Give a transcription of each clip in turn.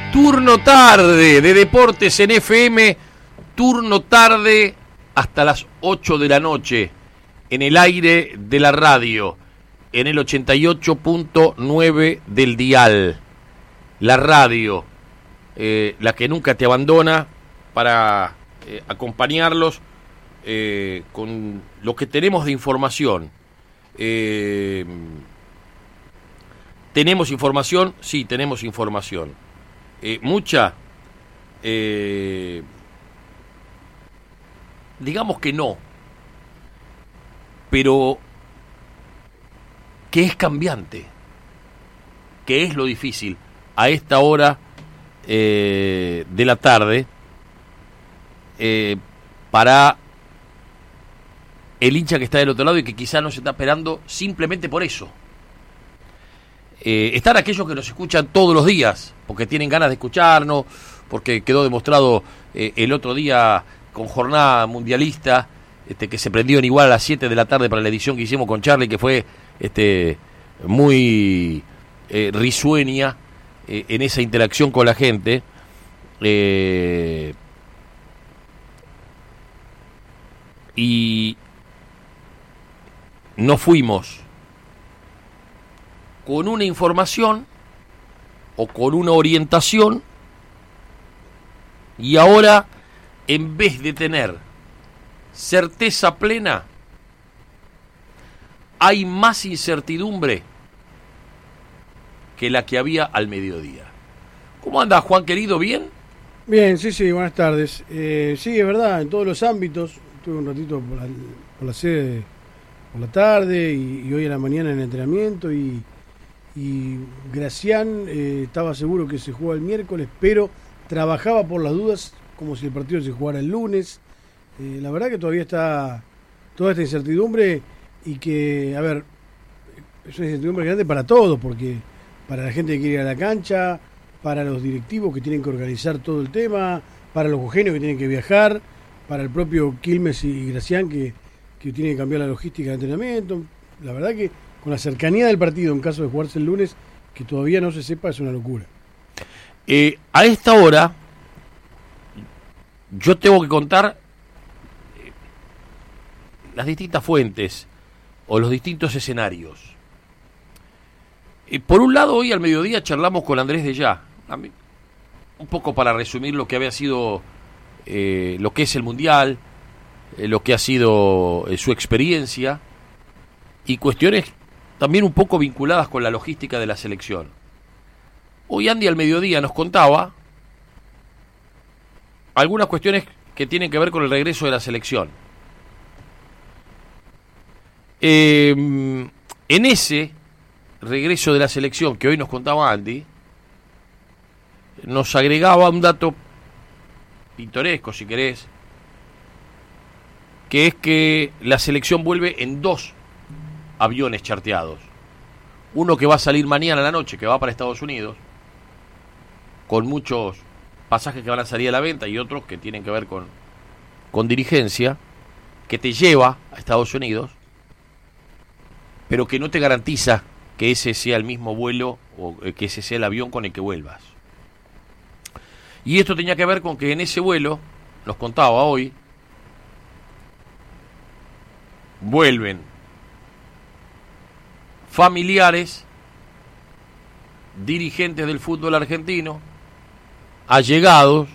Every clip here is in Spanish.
Turno tarde de Deportes en FM, turno tarde hasta las 8 de la noche, en el aire de la radio, en el 88.9 del dial. La radio, la que nunca te abandona, para acompañarlos con lo que tenemos de información. ¿Tenemos información? Sí, tenemos información. Mucha, digamos que no, pero que es cambiante, que es lo difícil a esta hora de la tarde para el hincha que está del otro lado y que quizá no se está esperando simplemente por eso. Están aquellos que nos escuchan todos los días, porque tienen ganas de escucharnos, porque quedó demostrado el otro día con jornada mundialista, que se prendió en igual a las 7 de la tarde para la edición que hicimos con Charlie, que fue muy risueña en esa interacción con la gente. Y no fuimos con una información o con una orientación, y ahora, en vez de tener certeza plena, hay más incertidumbre que la que había al mediodía. ¿Cómo anda, Juan querido? ¿Bien? Bien, sí, buenas tardes. Sí, es verdad, en todos los ámbitos. Estuve un ratito por la sede por la tarde y hoy en la mañana en el entrenamiento, y Gracián estaba seguro que se jugaba el miércoles, pero trabajaba por las dudas como si el partido se jugara el lunes. La verdad que todavía está toda esta incertidumbre, y que, a ver, es una incertidumbre grande para todos, porque para la gente que quiere ir a la cancha, para los directivos que tienen que organizar todo el tema, para los jujeños que tienen que viajar, para el propio Quilmes y Gracián que tienen que cambiar la logística de entrenamiento. La verdad que con la cercanía del partido, en caso de jugarse el lunes, que todavía no se sepa, es una locura. A esta hora, yo tengo que contar las distintas fuentes o los distintos escenarios. Por un lado, hoy al mediodía charlamos con Andrés de Ya, un poco para resumir lo que había sido lo que es el Mundial, lo que ha sido su experiencia, y cuestiones también un poco vinculadas con la logística de la selección. Hoy Andy al mediodía nos contaba algunas cuestiones que tienen que ver con el regreso de la selección. En ese regreso de la selección que hoy nos contaba Andy, nos agregaba un dato pintoresco, si querés, que es que la selección vuelve en 2 aviones charteados. Uno que va a salir mañana a la noche, que va para Estados Unidos, con muchos pasajes que van a salir a la venta, y otros que tienen que ver con dirigencia, que te lleva a Estados Unidos, pero que no te garantiza que ese sea el mismo vuelo o que ese sea el avión con el que vuelvas. Y esto tenía que ver con que en ese vuelo, nos contaba hoy, vuelven familiares, dirigentes del fútbol argentino, allegados,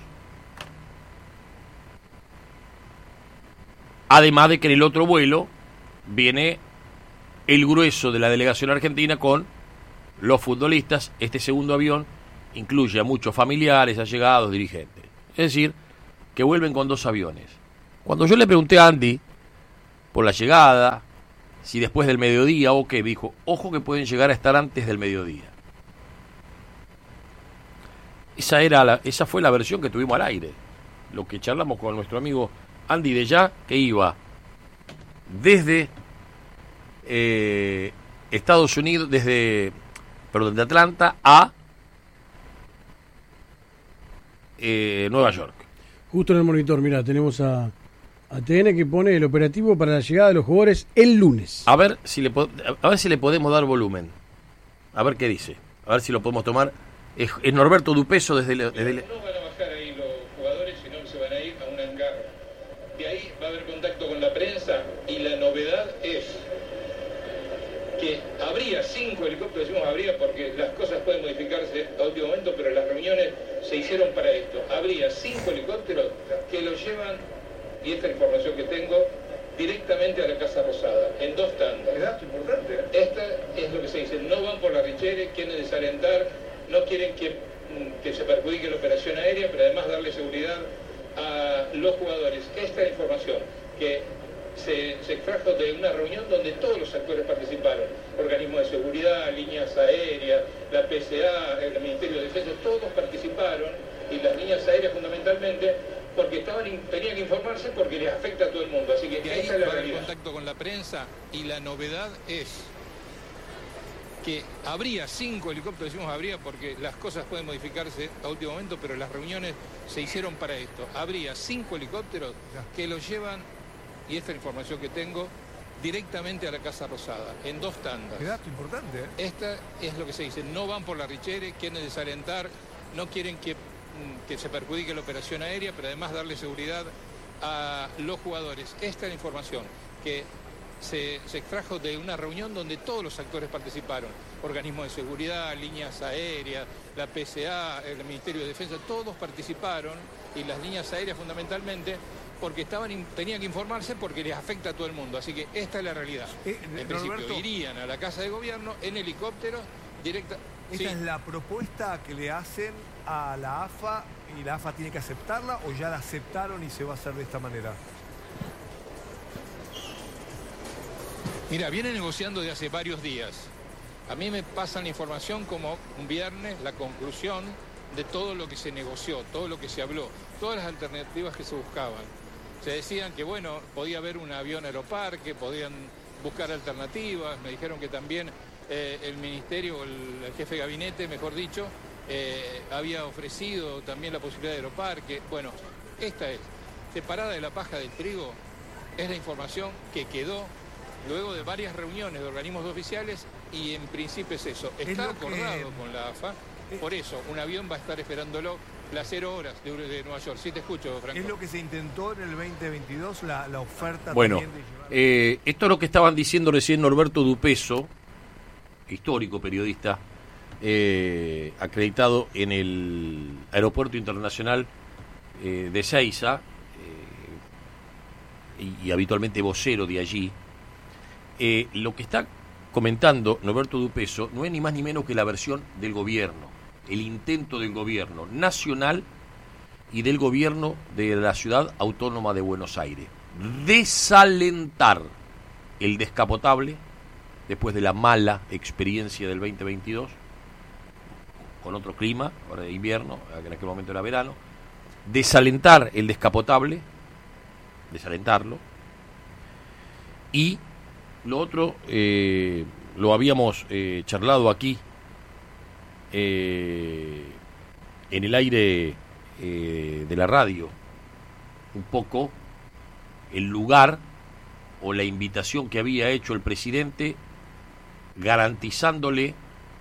además de que en el otro vuelo viene el grueso de la delegación argentina con los futbolistas. Este segundo avión incluye a muchos familiares, allegados, dirigentes. Es decir, que vuelven con 2 aviones. Cuando yo le pregunté a Andy por la llegada, si después del mediodía o qué, dijo, ojo que pueden llegar a estar antes del mediodía. Esa fue la versión que tuvimos al aire, lo que charlamos con nuestro amigo Andy de Ya, que iba desde Estados Unidos, de Atlanta a Nueva York. Justo en el monitor, mirá, tenemos a TN que pone el operativo para la llegada de los jugadores el lunes. A ver si le podemos dar volumen. A ver qué dice. A ver si lo podemos tomar Es Norberto Dupeso desde No van a bajar ahí los jugadores, sino que se van a ir a un hangar. De ahí va a haber contacto con la prensa y la novedad es que habría 5 helicópteros, decimos habría porque las cosas pueden modificarse a último momento, pero las reuniones se hicieron para esto. Habría 5 helicópteros que lo llevan, y esta es la información que tengo, directamente a la Casa Rosada, en 2 tandas. Qué dato importante, ¿eh? Esta es lo que se dice, no van por la Richere, quieren desalentar, no quieren que se perjudique la operación aérea, pero además darle seguridad a los jugadores. Esta es la información que se extrajo de una reunión donde todos los actores participaron, organismos de seguridad, líneas aéreas, la PSA, el Ministerio de Defensa, todos participaron, y las líneas aéreas fundamentalmente, porque tenían que informarse porque les afecta a todo el mundo. Así que de ahí esa es la va a haber realidad. contacto con la prensa y la novedad es que habría 5 helicópteros, decimos habría porque las cosas pueden modificarse a último momento, pero las reuniones se hicieron para esto. Habría 5 helicópteros que los llevan, y esta es la información que tengo, directamente a la Casa Rosada, en 2 tandas. Qué dato importante, ¿eh? Esta es lo que se dice, no van por la Richere, quieren desalentar, no quieren que se perjudique la operación aérea, pero además darle seguridad a los jugadores. Esta es la información que se extrajo de una reunión donde todos los actores participaron, organismos de seguridad, líneas aéreas, la PSA, el Ministerio de Defensa, todos participaron, y las líneas aéreas fundamentalmente, porque tenían que informarse porque les afecta a todo el mundo. Así que esta es la realidad. En principio Norberto, irían a la Casa de Gobierno en helicóptero directa. ¿esta Sí. es la propuesta que le hacen a la AFA y la AFA tiene que aceptarla, o ya la aceptaron y se va a hacer de esta manera? Mira, viene negociando de hace varios días. A mí me pasan la información como un viernes, la conclusión de todo lo que se negoció, todo lo que se habló, todas las alternativas que se buscaban. Se decían que, bueno, podía haber un avión aeroparque, podían buscar alternativas. Me dijeron que también el ministerio, el jefe de gabinete, mejor dicho, había ofrecido también la posibilidad de aeroparque. Bueno, esta es, separada de la paja del trigo, es la información que quedó luego de varias reuniones de organismos oficiales, y en principio es eso. Está acordado con la AFA, por eso un avión va a estar esperándolo las 0 horas de Nueva York. Sí, te escucho, Franco. ¿Es lo que se intentó en el 2022, la oferta Bueno, también de llevar? esto es lo que estaban diciendo recién Norberto Dupeso, histórico periodista, acreditado en el Aeropuerto Internacional de Ezeiza, y habitualmente vocero de allí. Lo que está comentando Norberto Dupeso no es ni más ni menos que la versión del gobierno, el intento del gobierno nacional y del gobierno de la Ciudad Autónoma de Buenos Aires. Desalentar el descapotable después de la mala experiencia del 2022, con otro clima, ahora de invierno, en aquel momento era verano. Desalentar el descapotable, desalentarlo. Y lo otro, lo habíamos charlado aquí en el aire de la radio, un poco el lugar o la invitación que había hecho el presidente, garantizándole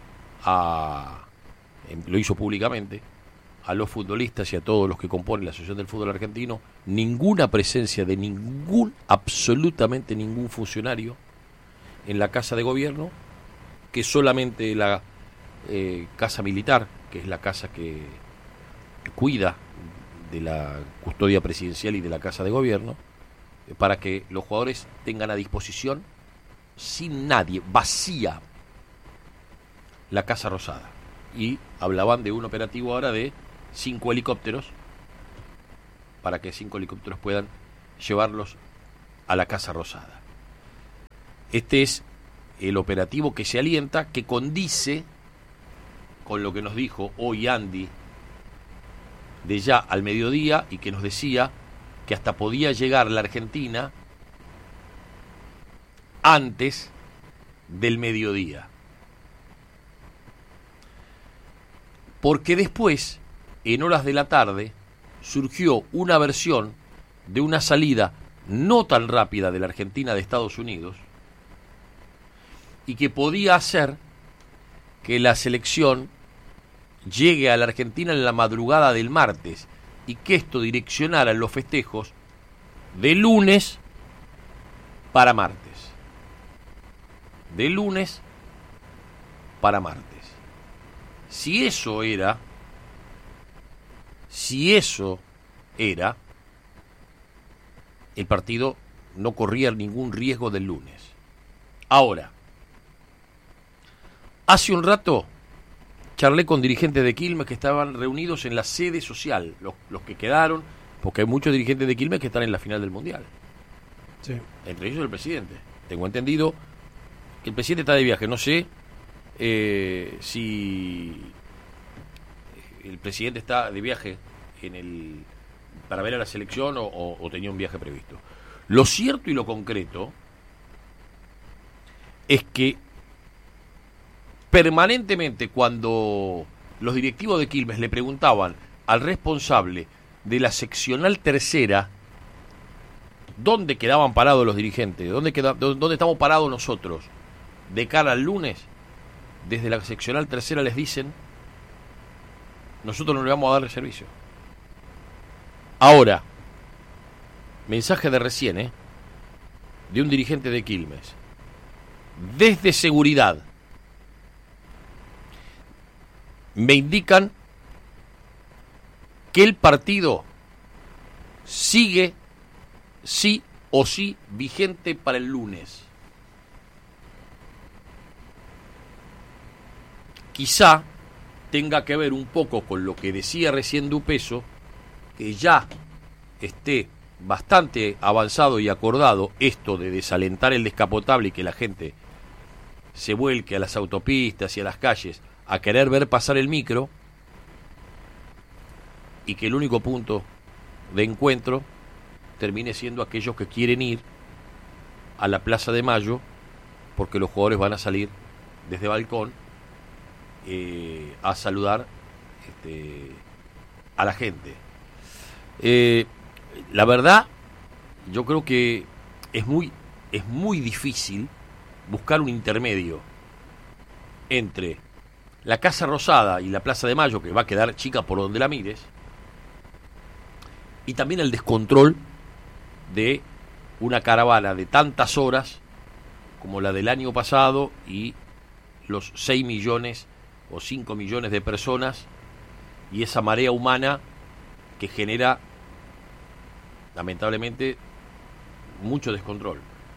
lo hizo públicamente, a los futbolistas y a todos los que componen la Asociación del Fútbol Argentino, ninguna presencia de absolutamente ningún funcionario en la Casa de Gobierno, que solamente la Casa Militar, que es la casa que cuida de la custodia presidencial y de la Casa de Gobierno, para que los jugadores tengan a disposición, sin nadie, vacía, la Casa Rosada. Y hablaban de un operativo ahora de 5 helicópteros, para que 5 helicópteros puedan llevarlos a la Casa Rosada. Este es el operativo que se alienta, que condice con lo que nos dijo hoy Andy de ya al mediodía, y que nos decía que hasta podía llegar la Argentina antes del mediodía. Porque después, en horas de la tarde, surgió una versión de una salida no tan rápida de la Argentina de Estados Unidos, y que podía hacer que la selección llegue a la Argentina en la madrugada del martes y que esto direccionara los festejos de lunes para martes. De lunes para martes. Si eso era, el partido no corría ningún riesgo del lunes. Ahora, hace un rato charlé con dirigentes de Quilmes que estaban reunidos en la sede social, los que quedaron, porque hay muchos dirigentes de Quilmes que están en la final del Mundial. Sí. Entre ellos el presidente. Tengo entendido que el presidente está de viaje. No sé si el presidente está de viaje para ver a la selección o tenía un viaje previsto. Lo cierto y lo concreto es que permanentemente cuando los directivos de Quilmes le preguntaban al responsable de la seccional tercera dónde quedaban parados los dirigentes, dónde estamos parados nosotros de cara al lunes, desde la seccional tercera les dicen: nosotros no le vamos a dar el servicio. Ahora, mensaje de recién, de un dirigente de Quilmes. Desde seguridad me indican que el partido sigue sí o sí vigente para el lunes. Quizá tenga que ver un poco con lo que decía recién Dupeso, que ya esté bastante avanzado y acordado esto de desalentar el descapotable y que la gente se vuelque a las autopistas y a las calles a querer ver pasar el micro, y que el único punto de encuentro termine siendo aquellos que quieren ir a la Plaza de Mayo, porque los jugadores van a salir desde balcón a saludar a la gente. La verdad, yo creo que es muy difícil buscar un intermedio entre la Casa Rosada y la Plaza de Mayo, que va a quedar chica por donde la mires, y también el descontrol de una caravana de tantas horas como la del año pasado y los 6 millones o 5 millones de personas y esa marea humana que genera lamentablemente mucho descontrol.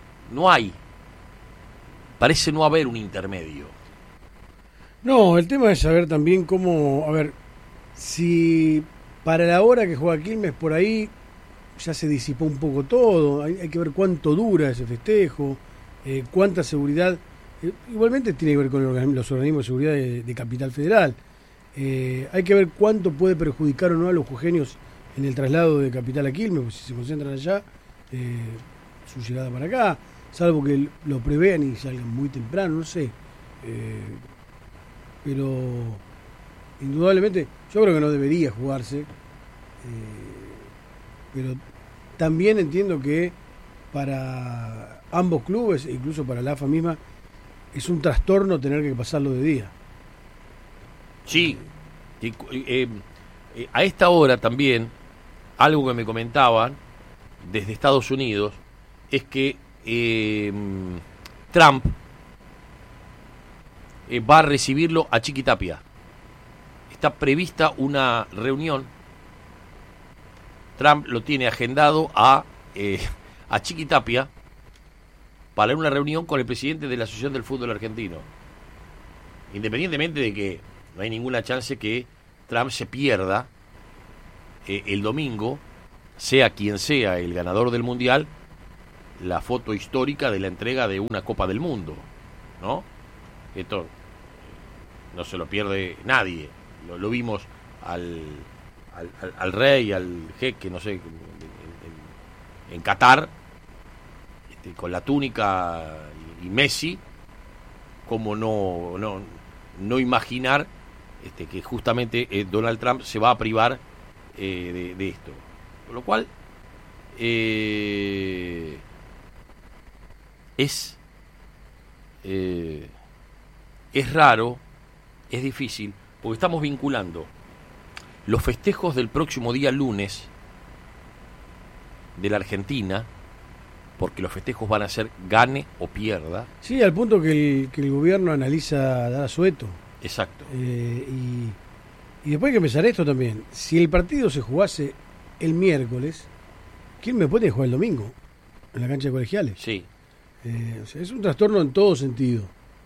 Parece no haber un intermedio. No, el tema es saber también cómo, si para la hora que juega Quilmes por ahí ya se disipó un poco todo, hay que ver cuánto dura ese festejo, cuánta seguridad, igualmente tiene que ver con los organismos de seguridad de Capital Federal, hay que ver cuánto puede perjudicar o no a los jujeños en el traslado de Capital a Quilmes, pues si se concentran allá, su llegada para acá, salvo que lo prevean y salgan muy temprano, no sé, pero indudablemente yo creo que no debería jugarse, pero también entiendo que para ambos clubes, e incluso para la AFA misma, es un trastorno tener que pasarlo de día. Sí, a esta hora también, algo que me comentaban desde Estados Unidos, es que Trump va a recibirlo a Chiquitapia. Está prevista una reunión. Trump lo tiene agendado a Chiquitapia para una reunión con el presidente de la Asociación del Fútbol Argentino. Independientemente de que no hay ninguna chance que Trump se pierda el domingo, sea quien sea el ganador del Mundial, la foto histórica de la entrega de una Copa del Mundo, ¿no? Esto no se lo pierde nadie. Lo vimos al rey, al jeque, no sé, en Qatar, con la túnica y Messi, como no imaginar que justamente Donald Trump se va a privar de esto. Con lo cual es raro, es difícil, porque estamos vinculando los festejos del próximo día lunes de la Argentina, porque los festejos van a ser gane o pierda. Sí, al punto que el gobierno analiza dar asueto. Exacto. Y después hay que pensar esto también. Si el partido se jugase el miércoles, ¿quién me puede jugar el domingo? En la cancha de Colegiales. Sí. O sea, es un trastorno en todo sentido.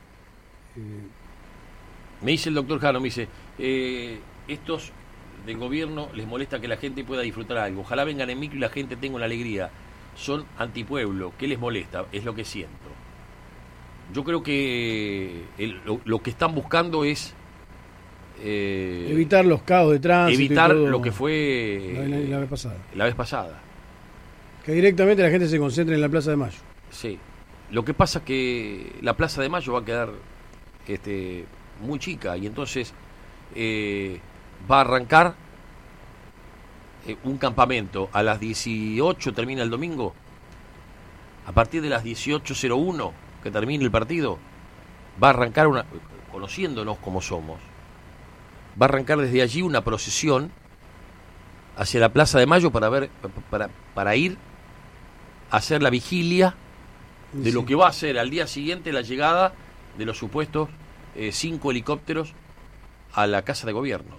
Me dice el doctor Jano, me dice, estos del gobierno les molesta que la gente pueda disfrutar algo. Ojalá vengan en micro y la gente tenga una alegría. Son antipueblo. ¿Qué les molesta? Es lo que siento. Yo creo que lo que están buscando es evitar los caos de tránsito. Evitar y todo, lo que fue la vez pasada. La vez pasada. Que directamente la gente se concentre en la Plaza de Mayo. Sí. Lo que pasa es que la Plaza de Mayo va a quedar muy chica y entonces va a arrancar un campamento. A las 18 termina el domingo. A partir de las 18:01 que termine el partido, va a arrancar conociéndonos como somos, va a arrancar desde allí una procesión hacia la Plaza de Mayo para ir a hacer la vigilia de lo que va a ser al día siguiente la llegada de los supuestos 5 helicópteros a la Casa de Gobierno.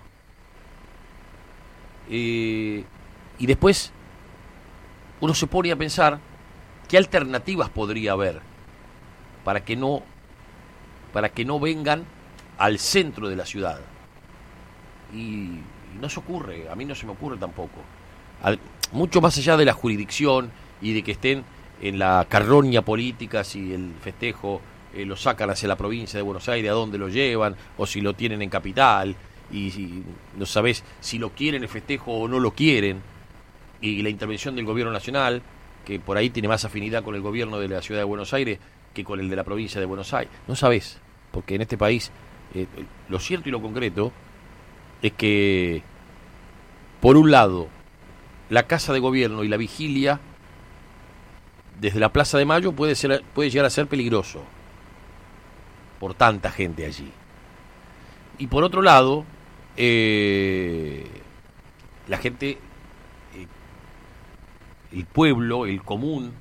Y después uno se pone a pensar qué alternativas podría haber para que no vengan al centro de la ciudad. Y no se ocurre, a mí no se me ocurre tampoco. Mucho más allá de la jurisdicción y de que estén en la carroña política, si el festejo lo sacan hacia la provincia de Buenos Aires, a dónde lo llevan, o si lo tienen en Capital, y si no sabés si lo quieren el festejo o no lo quieren, y la intervención del gobierno nacional, que por ahí tiene más afinidad con el gobierno de la ciudad de Buenos Aires que con el de la provincia de Buenos Aires. No sabés, porque en este país lo cierto y lo concreto es que, por un lado, la Casa de Gobierno y la vigilia desde la Plaza de Mayo puede llegar a ser peligroso por tanta gente allí. Y por otro lado, la gente, el pueblo, el común,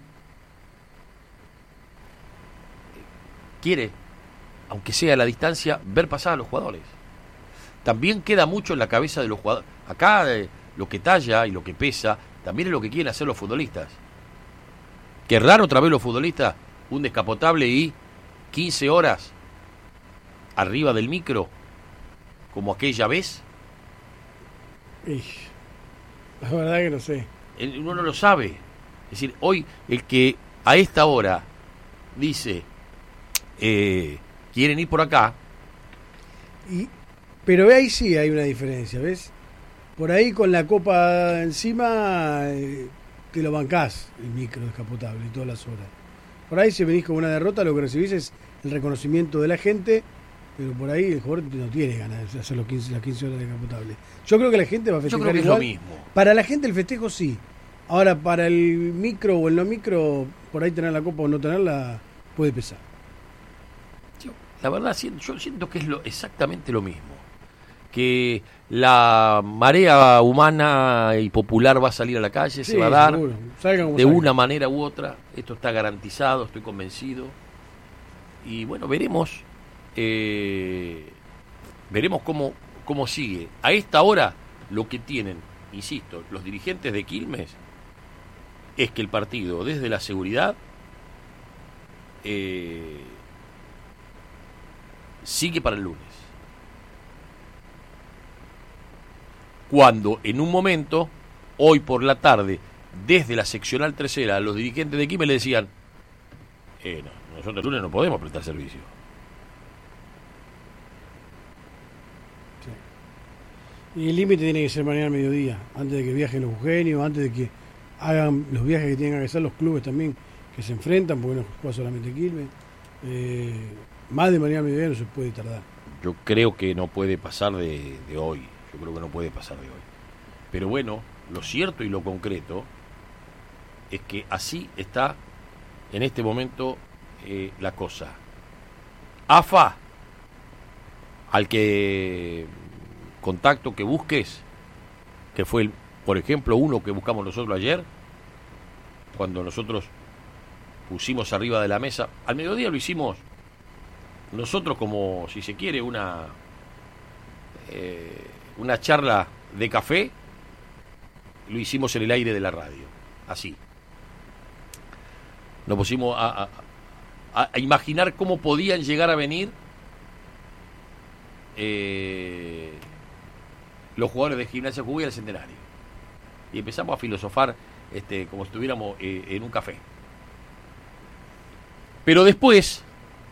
quiere, aunque sea a la distancia, ver pasar a los jugadores. También queda mucho en la cabeza de los jugadores. Acá lo que talla y lo que pesa también es lo que quieren hacer los futbolistas. Querrán otra vez los futbolistas un descapotable y 15 horas arriba del micro como aquella vez. La verdad que no sé. Uno no lo sabe. Es decir, hoy el que a esta hora dice quieren ir por acá. Pero ahí sí hay una diferencia, ¿ves? Por ahí con la copa encima te lo bancás, el micro descapotable y todas las horas. Por ahí si venís con una derrota lo que recibís es el reconocimiento de la gente, pero por ahí el jugador no tiene ganas de hacer las 15 horas descapotables. Yo creo que la gente va a festejar igual. Es lo mismo. Para la gente el festejo sí. Ahora para el micro o el no micro, por ahí tener la copa o no tenerla puede pesar. La verdad, yo siento que es exactamente lo mismo. Que la marea humana y popular va a salir a la calle, sí, se va a dar de una manera u otra. Esto está garantizado, estoy convencido. Y bueno, veremos cómo sigue. A esta hora lo que tienen, insisto, los dirigentes de Quilmes es que el partido desde la seguridad sigue para el lunes. Cuando en un momento, hoy por la tarde, desde la seccional tercera, los dirigentes de Quilmes le decían no, nosotros el lunes no podemos prestar servicio. Sí. Y el límite tiene que ser mañana al mediodía, antes de que viajen los Eugenios, antes de que hagan los viajes que tienen que hacer los clubes también, que se enfrentan, porque no juega solamente Quilmes. Más de mañana al mediodía no se puede tardar. Yo creo que no puede pasar de hoy. Yo creo que no puede pasar de hoy. Pero bueno, lo cierto y lo concreto es que así está en este momento la cosa. AFA, al que contacto que busques, que fue, por ejemplo, uno que buscamos nosotros ayer, cuando nosotros pusimos arriba de la mesa, al mediodía lo hicimos nosotros como, si se quiere, una charla de café, lo hicimos en el aire de la radio, así. Nos pusimos a imaginar cómo podían llegar a venir los jugadores de Gimnasia Jujuy al Centenario. Y empezamos a filosofar como si estuviéramos en un café. Pero después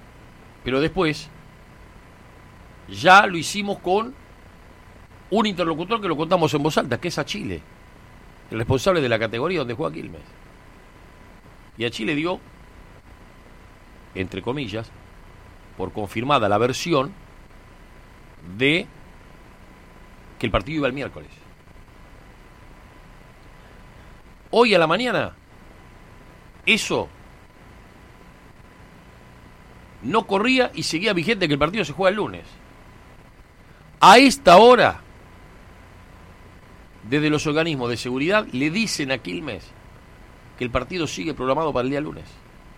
ya lo hicimos con un interlocutor que lo contamos en voz alta, que es a Chile, el responsable de la categoría donde juega Quilmes. Y a Chile dio, entre comillas, por confirmada la versión de que el partido iba el miércoles. Hoy a la mañana, eso no corría y seguía vigente que el partido se juega el lunes. A esta hora, desde los organismos de seguridad, le dicen a Quilmes que el partido sigue programado para el día lunes.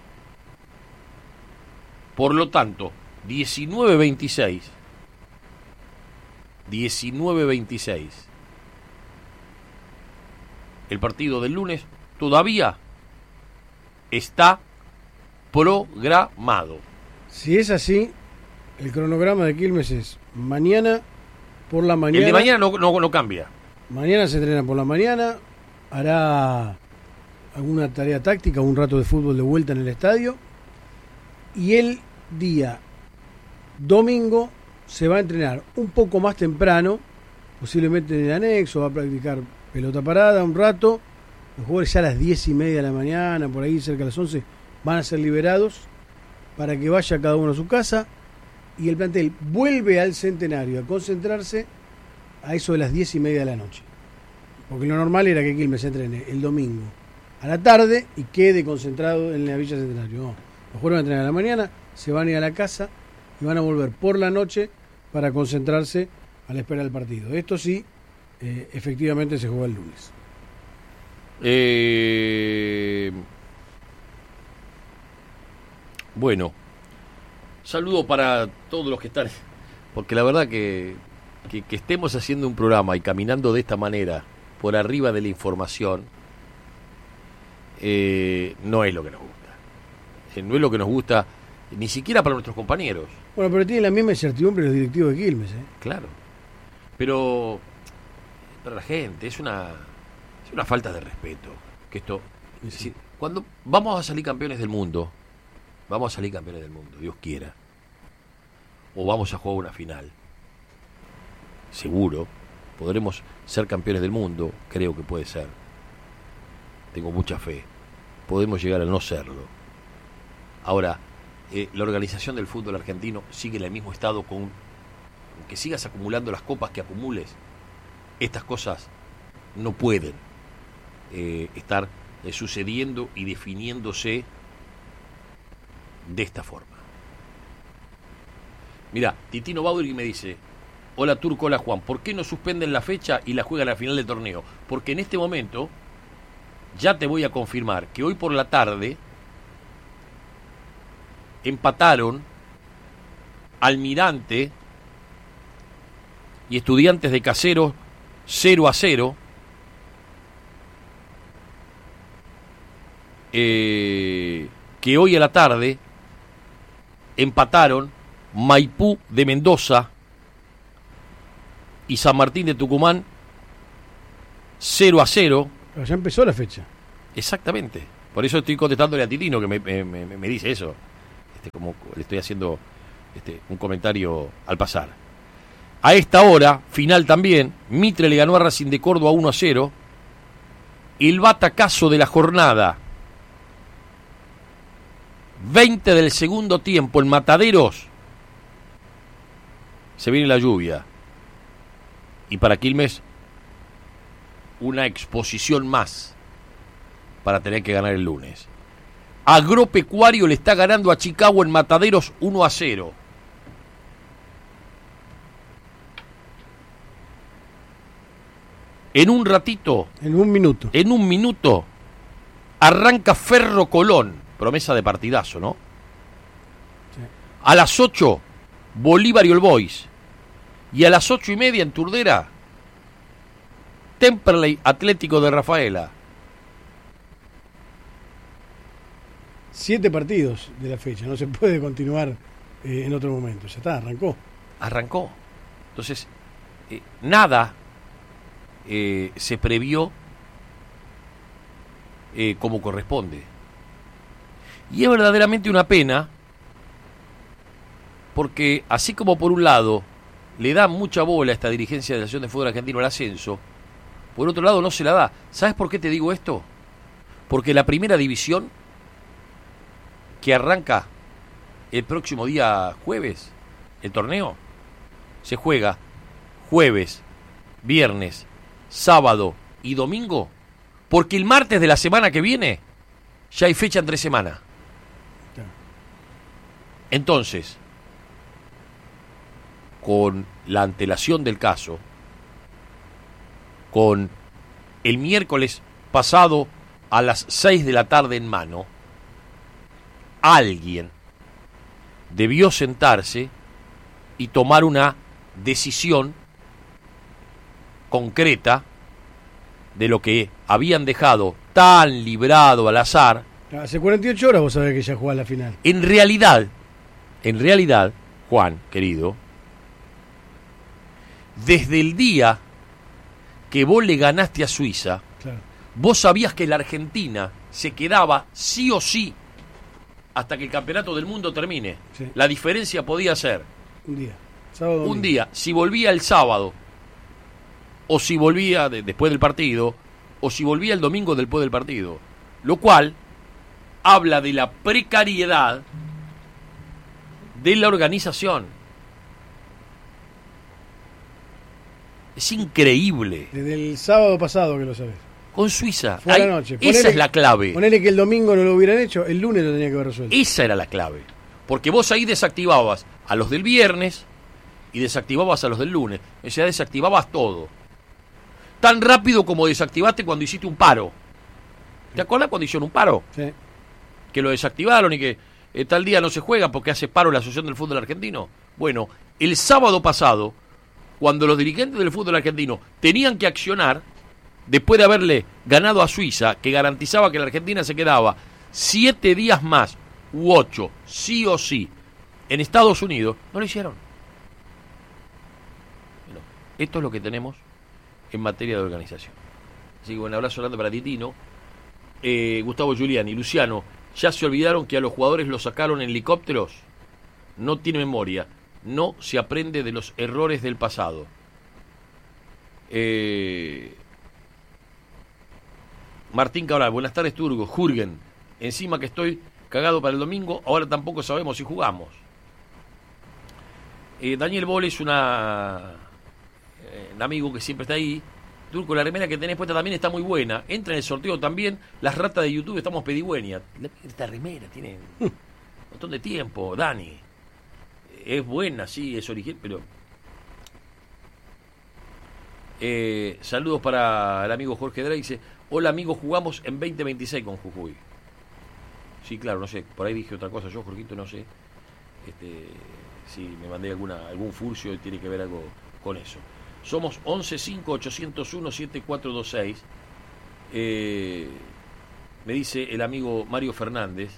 Por lo tanto, 19-26, el partido del lunes todavía está programado. Si es así, el cronograma de Quilmes es mañana por la mañana. El de mañana no cambia. Mañana se entrena por la mañana, hará alguna tarea táctica, un rato de fútbol de vuelta en el estadio, y el día domingo se va a entrenar un poco más temprano, posiblemente en el anexo, va a practicar pelota parada un rato. Los jugadores ya a las 10:30 de la mañana, por ahí cerca de las 11, van a ser liberados para que vaya cada uno a su casa, y el plantel vuelve al Centenario a concentrarse a eso de las 10:30 de la noche. Porque lo normal era que Quilmes se entrene el domingo a la tarde y quede concentrado en la Villa Centenario. No, los jugadores van a entrenar a la mañana, se van a ir a la casa y van a volver por la noche para concentrarse a la espera del partido. Esto sí, efectivamente se juega el lunes. Bueno, saludo para todos los que están, porque la verdad que estemos haciendo un programa y caminando de esta manera por arriba de la información no es lo que nos gusta. No es lo que nos gusta ni siquiera para nuestros compañeros. Bueno, pero tienen la misma incertidumbre los directivos de Quilmes, ¿eh? Claro, pero para la gente es una falta de respeto que esto, es decir, cuando vamos a salir campeones del mundo, Dios quiera, o vamos a jugar una final, seguro podremos ser campeones del mundo, creo que puede ser, tengo mucha fe, podemos llegar a no serlo. Ahora, la organización del fútbol argentino sigue en el mismo estado, con que sigas acumulando las copas que acumules, estas cosas no pueden estar sucediendo y definiéndose de esta forma. Mira, Titino Baudry me dice: hola Turco, hola Juan, ¿por qué no suspenden la fecha y la juegan al final del torneo? Porque en este momento ya te voy a confirmar que hoy por la tarde empataron Almirante y Estudiantes de Caseros 0-0. Que hoy a la tarde empataron Maipú de Mendoza y San Martín de Tucumán 0-0. Pero ya empezó la fecha. Exactamente. Por eso estoy contestándole a Titino, que me dice eso. Como le estoy haciendo un comentario al pasar. A esta hora, final también, Mitre le ganó a Racing de Córdoba 1-0. El batacazo de la jornada, 20 del segundo tiempo en Mataderos. Se viene la lluvia. Y para Quilmes, una exposición más para tener que ganar el lunes. Agropecuario le está ganando a Chicago en Mataderos 1-0. En un ratito, En un minuto, arranca Ferro Colón, promesa de partidazo, ¿no? Sí. A las 8, Bolívar y All Boys. Y a las 8:30 en Turdera, Temperley Atlético de Rafaela. 7 partidos de la fecha, no se puede continuar en otro momento. Ya está, Arrancó. Entonces, nada se previó como corresponde. Y es verdaderamente una pena, porque así como por un lado le da mucha bola a esta dirigencia de la Asociación de Fútbol Argentino al ascenso, por otro lado no se la da. ¿Sabes por qué te digo esto? Porque la primera división, que arranca el próximo día jueves, el torneo, se juega jueves, viernes, sábado y domingo, porque el martes de la semana que viene ya hay fecha entre semana. Entonces, con la antelación del caso, con el miércoles pasado a las 6 de la tarde en mano, alguien debió sentarse y tomar una decisión concreta de lo que habían dejado tan librado al azar. Hace 48 horas vos sabés que ya jugás la final. En realidad, Juan, querido, desde el día que vos le ganaste a Suiza, Claro. vos sabías que la Argentina se quedaba sí o sí hasta que el campeonato del mundo termine. Sí. La diferencia podía ser Un día. Sábado, un día, si volvía el sábado, o si volvía después del partido, o si volvía el domingo después del partido. Lo cual habla de la precariedad de la organización. Es increíble. Desde el sábado pasado que lo sabés. Con Suiza. Fue a la noche. Esa es la clave. Ponele que el domingo no lo hubieran hecho, el lunes lo tenía que haber resuelto. Esa era la clave. Porque vos ahí desactivabas a los del viernes y desactivabas a los del lunes. O sea, desactivabas todo. Tan rápido como desactivaste cuando hiciste un paro. ¿Te acuerdas cuando hicieron un paro? Sí. Que lo desactivaron y que tal día no se juega porque hace paro la Asociación del Fútbol Argentino. Bueno, el sábado pasado, cuando los dirigentes del fútbol argentino tenían que accionar, después de haberle ganado a Suiza, que garantizaba que la Argentina se quedaba 7 días más u 8, sí o sí, en Estados Unidos, no lo hicieron. Bueno, esto es lo que tenemos en materia de organización. Así que un abrazo grande para Titino, Gustavo Giuliani, Luciano. ¿Ya se olvidaron que a los jugadores los sacaron en helicópteros? No tiene memoria. No se aprende de los errores del pasado. Martín Cabral, buenas tardes, Turgo. Jürgen, encima que estoy cagado para el domingo, ahora tampoco sabemos si jugamos. Daniel Bol es un amigo que siempre está ahí. Turco, la remera que tenés puesta también está muy buena. Entra en el sorteo también. Las ratas de YouTube estamos pedigüeñas. Esta remera tiene un montón de tiempo, Dani. Es buena, sí, es original, pero... saludos para el amigo Jorge Drey. Dice, hola amigos, jugamos en 2026 con Jujuy. Sí, claro, no sé, por ahí dije otra cosa yo, Jorgito, no sé. Si me mandé algún furcio y tiene que ver algo con eso. Somos 11-5-801-7426. Me dice el amigo Mario Fernández.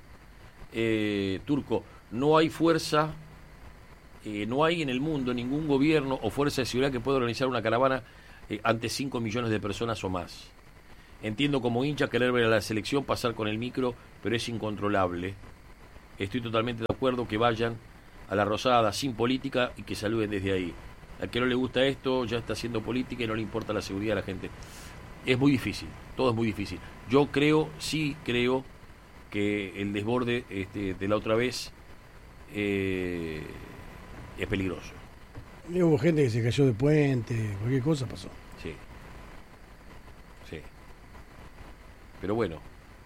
Turco, no hay fuerza, no hay en el mundo ningún gobierno o fuerza de seguridad que pueda organizar una caravana ante 5 millones de personas o más. Entiendo como hincha querer ver a la selección pasar con el micro, pero es incontrolable. Estoy totalmente de acuerdo que vayan a la Rosada sin política y que saluden desde ahí. Al que no le gusta esto ya está haciendo política y no le importa la seguridad de la gente. Es muy difícil, todo es muy difícil. Yo sí creo que el desborde de la otra vez es peligroso. Y hubo gente que se cayó de puente, cualquier cosa pasó. Sí. Pero bueno,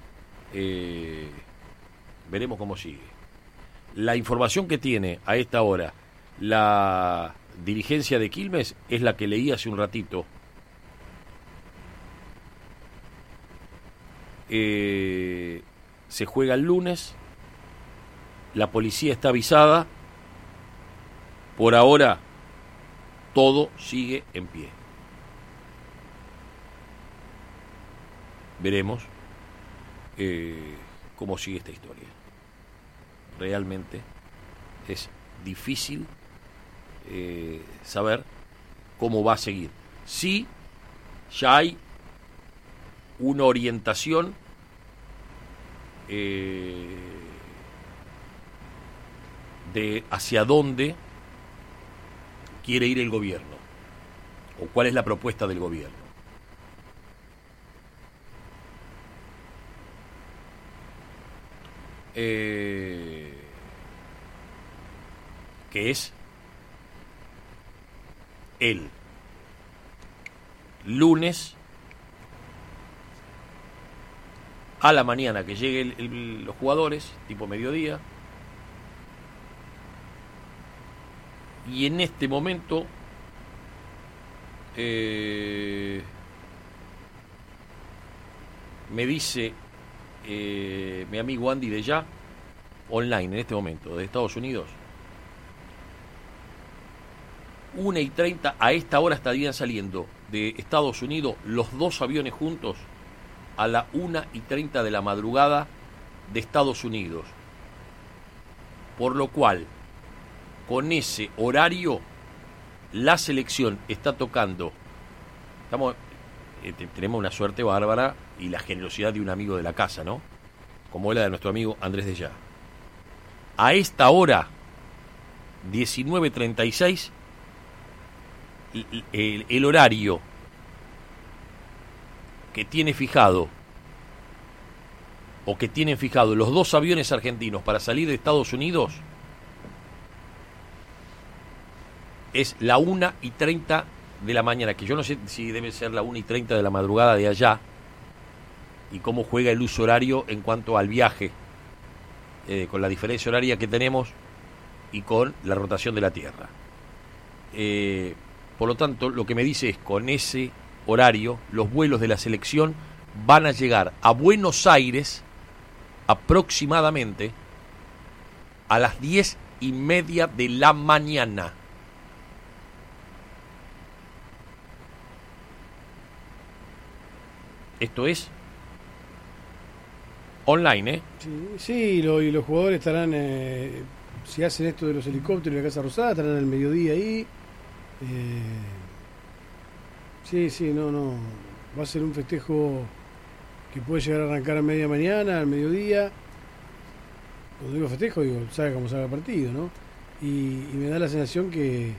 veremos cómo sigue. La información que tiene a esta hora la dirigencia de Quilmes es la que leí hace un ratito Se juega el lunes. La policía está avisada. Por ahora, todo sigue en pie. Veremos cómo sigue esta historia. Realmente es difícil saber cómo va a seguir. Sí, ya hay una orientación de hacia dónde quiere ir el gobierno o cuál es la propuesta del gobierno. Que es el lunes a la mañana que lleguen los jugadores, tipo mediodía, y en este momento me dice mi amigo Andy de Ya, online en este momento, de Estados Unidos, 1:30, a esta hora estarían saliendo de Estados Unidos los dos aviones juntos a la 1:30 de la madrugada de Estados Unidos. Por lo cual, con ese horario, la selección está tocando. Tenemos una suerte bárbara y la generosidad de un amigo de la casa, ¿no? Como la de nuestro amigo Andrés de Ya. A esta hora, 19:36, el horario que tiene fijado o que tienen fijado los dos aviones argentinos para salir de Estados Unidos es la 1:30 de la mañana, que yo no sé si debe ser la 1:30 de la madrugada de allá, y cómo juega el uso horario en cuanto al viaje, con la diferencia horaria que tenemos y con la rotación de la Tierra. Por lo tanto, lo que me dice es, con ese horario, los vuelos de la selección van a llegar a Buenos Aires aproximadamente a las 10:30 de la mañana. Esto es online, ¿eh? Sí, y los jugadores estarán, si hacen esto de los helicópteros de la Casa Rosada, estarán al mediodía ahí. No. Va a ser un festejo que puede llegar a arrancar a media mañana, al mediodía. Cuando digo festejo, digo, sabe cómo salga el partido, ¿no? Y me da la sensación que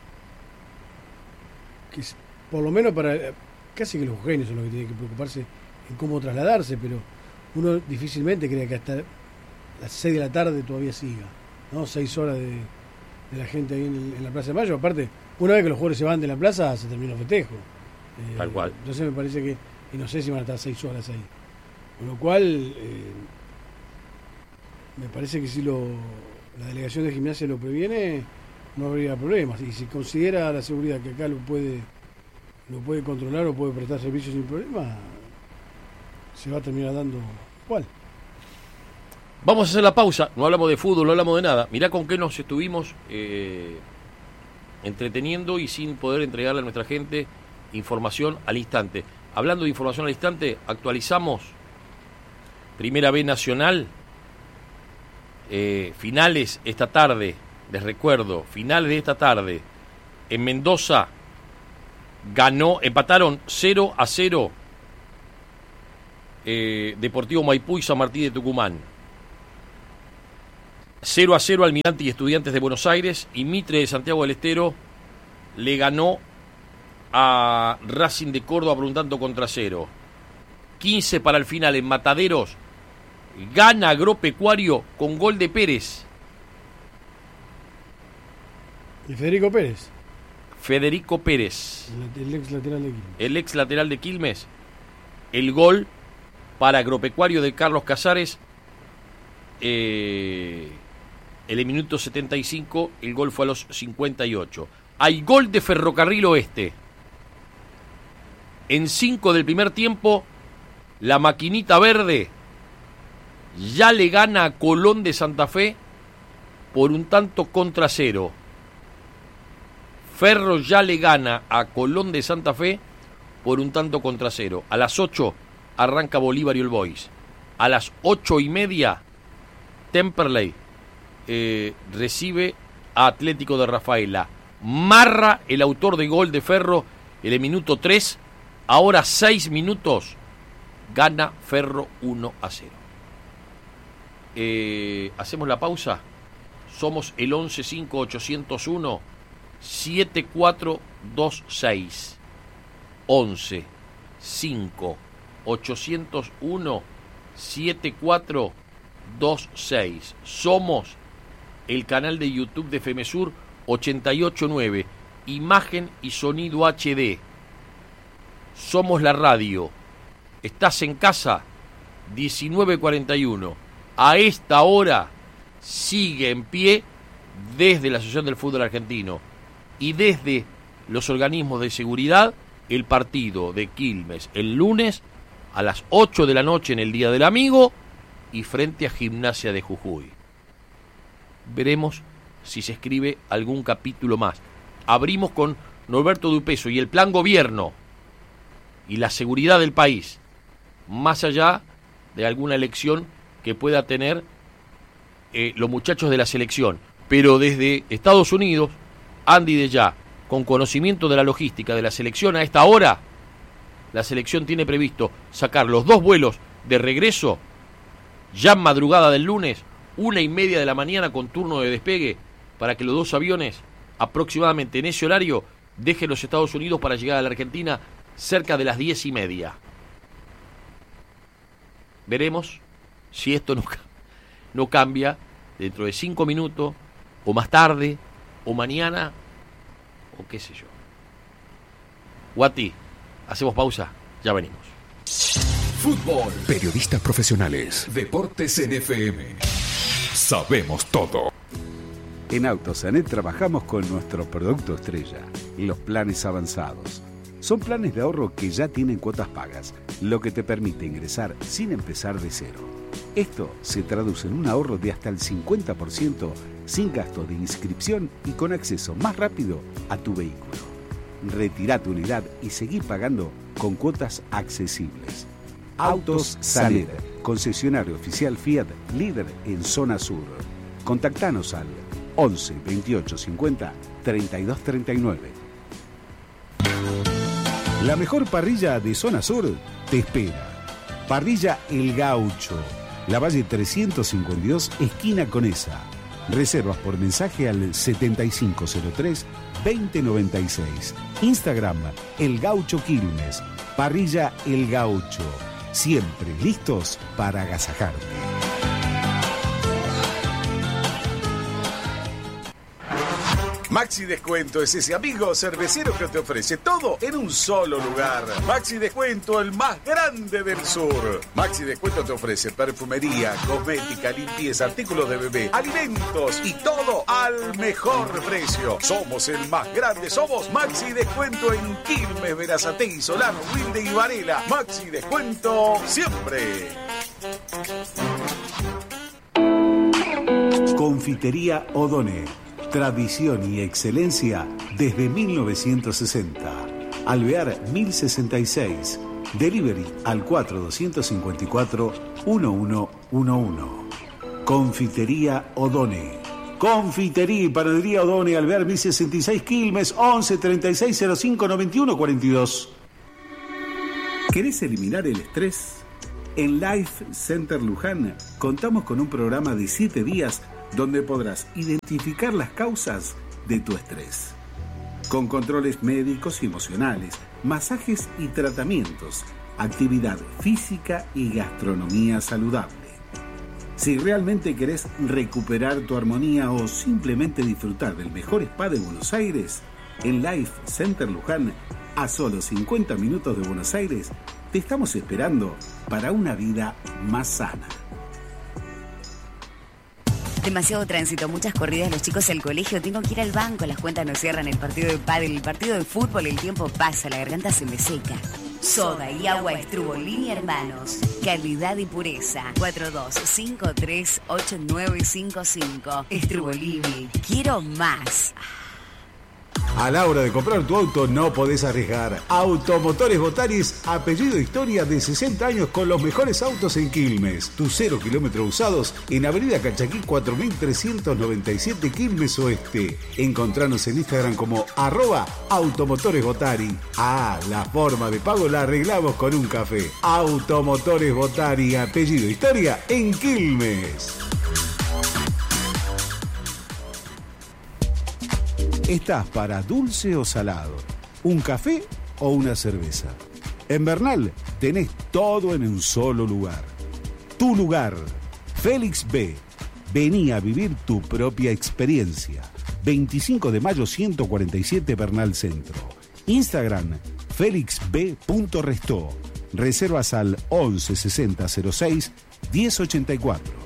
por lo menos para... Casi que los genios son los que tienen que preocuparse en cómo trasladarse, pero uno difícilmente cree que hasta las 6 de la tarde todavía siga, ¿no? 6 horas de la gente ahí en la Plaza de Mayo. Aparte, una vez que los jugadores se van de la plaza, se termina el festejo. Tal cual. Entonces me parece que, y no sé si van a estar 6 horas ahí. Con lo cual, me parece que si la delegación de Gimnasia lo previene, no habría problemas. Y si considera la seguridad que acá lo puede controlar o puede prestar servicios sin problema, se va a terminar dando igual. Vamos a hacer la pausa, no hablamos de fútbol, no hablamos de nada. Mirá con qué nos estuvimos entreteniendo y sin poder entregarle a nuestra gente información al instante. Hablando de información al instante, actualizamos Primera B Nacional, finales esta tarde, les recuerdo, finales de esta tarde, en Mendoza empataron 0-0 Deportivo Maipú y San Martín de Tucumán. 0-0 Almirante y Estudiantes de Buenos Aires, y Mitre de Santiago del Estero le ganó a Racing de Córdoba por un tanto contra 0. 15 para el final en Mataderos, gana Agropecuario con gol de Pérez. ¿Y Federico Pérez? Federico Pérez, el ex lateral de Quilmes. El ex lateral de Quilmes. El gol para Agropecuario de Carlos Casares. En el minuto 75, el gol fue a los 58. Hay gol de Ferrocarril Oeste. En 5 del primer tiempo, la maquinita verde ya le gana a Colón de Santa Fe por 1-0. Ferro ya le gana a Colón de Santa Fe por 1-0. A las 8 arranca Bolívar y All Boys. A las 8:30 Temperley recibe a Atlético de Rafaela. Marra, el autor de gol de Ferro, en el minuto 3. Ahora 6 minutos. Gana Ferro 1-0. Hacemos la pausa. Somos el 11-5-801-7426. 11-5-801-7426. Somos el canal de YouTube de FEMESUR 889. Imagen y sonido HD. Somos la radio. Estás en casa, 19:41. A esta hora sigue en pie desde la Asociación del Fútbol Argentino y desde los organismos de seguridad el partido de Quilmes el lunes a las 8 de la noche en el Día del Amigo y frente a Gimnasia de Jujuy. Veremos si se escribe algún capítulo más. Abrimos con Norberto Dupeso y el plan gobierno y la seguridad del país, más allá de alguna elección que pueda tener los muchachos de la selección. Pero desde Estados Unidos, Andy de ya, con conocimiento de la logística de la selección, a esta hora, la selección tiene previsto sacar los 2 vuelos de regreso, ya en madrugada del lunes, 1:30 de la mañana con turno de despegue, para que los 2 aviones, aproximadamente en ese horario, dejen los Estados Unidos para llegar a la Argentina cerca de las 10:30. Veremos si esto no cambia dentro de 5 minutos, o más tarde, o mañana, o qué sé yo. Guati, hacemos pausa, ya venimos. Fútbol. Periodistas profesionales. Deportes en FM. Sabemos todo. En Autosanet trabajamos con nuestro producto estrella, los planes avanzados. Son planes de ahorro que ya tienen cuotas pagas, lo que te permite ingresar sin empezar de cero. Esto se traduce en un ahorro de hasta el 50% sin gasto de inscripción y con acceso más rápido a tu vehículo. Retirá tu unidad y seguí pagando con cuotas accesibles. Autos Sanet, concesionario oficial Fiat, líder en zona sur. Contactanos al 11 28 50 32 39. La mejor parrilla de zona sur te espera. Parrilla El Gaucho, La Valle 352, esquina Conesa. Reservas por mensaje al 7503-2096. Instagram El Gaucho Quilmes. Parrilla El Gaucho. Siempre listos para agasajarte. Maxi Descuento es ese amigo cervecero que te ofrece todo en un solo lugar. Maxi Descuento, el más grande del sur. Maxi Descuento te ofrece perfumería, cosmética, limpieza, artículos de bebé, alimentos y todo al mejor precio. Somos el más grande, somos Maxi Descuento en Quilmes, Berazategui, Solano, Wilde y Varela. Maxi Descuento siempre. Confitería O'Donnell. Tradición y excelencia desde 1960. Alvear 1066. Delivery al 4254-1111. Confitería O'Donnell. Confitería y panadería O'Donnell, Alvear 1066 Quilmes, 11 36 05 91 42. ¿Querés eliminar el estrés? En Life Center Luján contamos con un programa de 7 días donde podrás identificar las causas de tu estrés. Con controles médicos y emocionales, masajes y tratamientos, actividad física y gastronomía saludable. Si realmente querés recuperar tu armonía o simplemente disfrutar del mejor spa de Buenos Aires, en Life Center Luján, a solo 50 minutos de Buenos Aires, te estamos esperando para una vida más sana. Demasiado tránsito, muchas corridas, los chicos al colegio, tengo que ir al banco, las cuentas no cierran, el partido de pádel, el partido de fútbol, el tiempo pasa, la garganta se me seca. Soda y agua Estrubolini Hermanos. Calidad y pureza. 42538955. Estrubolini. Quiero más. A la hora de comprar tu auto no podés arriesgar. Automotores Botaris, apellido Historia, de 60 años con los mejores autos en Quilmes. Tus 0 kilómetros usados en Avenida Cachaquí 4397 Quilmes Oeste. Encontranos en Instagram como @Automotores Botari. La forma de pago la arreglamos con un café. Automotores Botari, apellido Historia en Quilmes. ¿Estás para dulce o salado? ¿Un café o una cerveza? En Bernal tenés todo en un solo lugar. Tu lugar, Félix B. Vení a vivir tu propia experiencia. 25 de mayo 147 Bernal Centro. Instagram, felixb.restó. Reservas al 11 60 06 1084.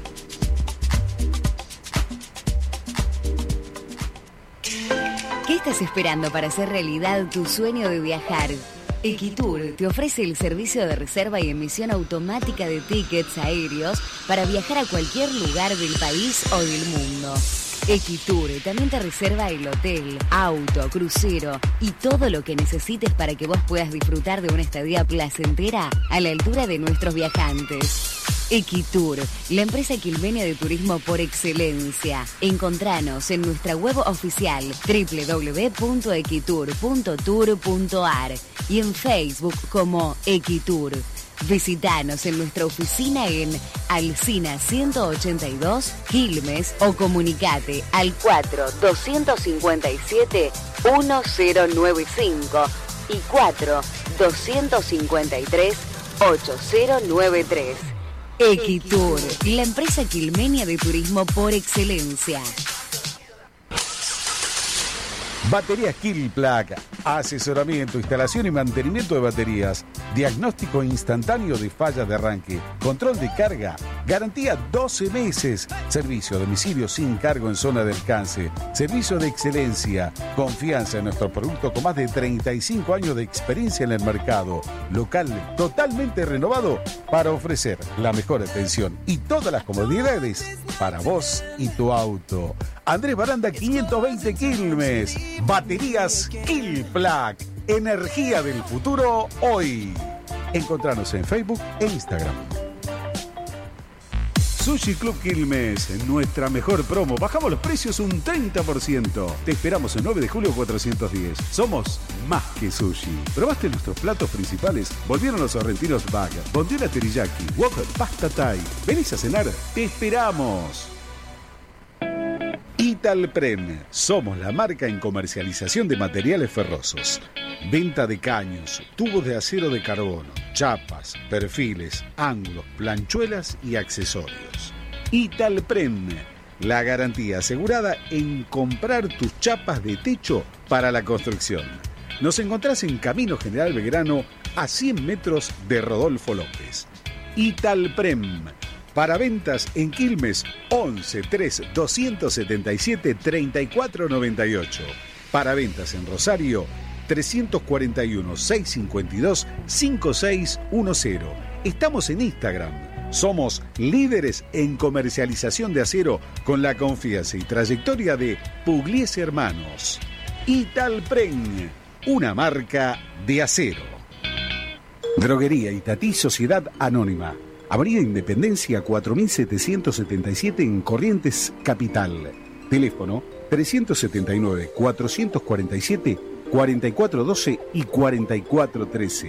¿Qué estás esperando para hacer realidad tu sueño de viajar? Equitur te ofrece el servicio de reserva y emisión automática de tickets aéreos para viajar a cualquier lugar del país o del mundo. Equitur también te reserva el hotel, auto, crucero y todo lo que necesites para que vos puedas disfrutar de una estadía placentera a la altura de nuestros viajantes. Equitur, la empresa quilmenia de turismo por excelencia. Encontranos en nuestra web oficial www.equitur.tour.ar y en Facebook como Equitur. Visítanos en nuestra oficina en Alsina 182, Quilmes, o comunicate al 4-257-1095 y 4-253-8093. Equitur, la empresa quilmenia de turismo por excelencia. Baterías Kilplug, asesoramiento, instalación y mantenimiento de baterías, diagnóstico instantáneo de fallas de arranque, control de carga, garantía 12 meses, servicio a domicilio sin cargo en zona de alcance, servicio de excelencia, confianza en nuestro producto con más de 35 años de experiencia en el mercado, local totalmente renovado para ofrecer la mejor atención y todas las comodidades para vos y tu auto. Andrés Baranda 520 Quilmes. Baterías Kilplug. Energía del futuro hoy. Encontranos en Facebook e Instagram. Sushi Club Quilmes, nuestra mejor promo. Bajamos los precios un 30%. Te esperamos el 9 de julio 410. Somos más que sushi. ¿Probaste nuestros platos principales? Volvieron los sorrentinos bag, bondiola teriyaki, wok, pasta thai. ¿Venís a cenar? ¡Te esperamos! Italprem, somos la marca en comercialización de materiales ferrosos. Venta de caños, tubos de acero de carbono, chapas, perfiles, ángulos, planchuelas y accesorios. Italprem, la garantía asegurada en comprar tus chapas de techo para la construcción. Nos encontrás en Camino General Belgrano, a 100 metros de Rodolfo López. Italprem. Para ventas en Quilmes, 11 3 277 3498. Para ventas en Rosario, 341 652 5610. Estamos en Instagram. Somos líderes en comercialización de acero con la confianza y trayectoria de Pugliese Hermanos. Italprem, una marca de acero. Droguería Itatí Sociedad Anónima. Avenida Independencia 4777 en Corrientes, Capital. Teléfono 379-447-4412 y 4413.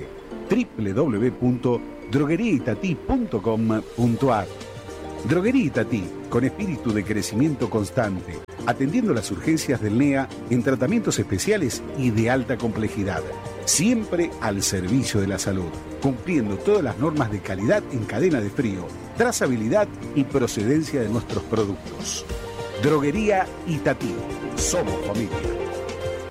www.drogueriaitatí.com.ar. Droguería Itatí, con espíritu de crecimiento constante, atendiendo las urgencias del NEA en tratamientos especiales y de alta complejidad. Siempre al servicio de la salud, cumpliendo todas las normas de calidad en cadena de frío, trazabilidad y procedencia de nuestros productos. Droguería Itatí. Somos familia.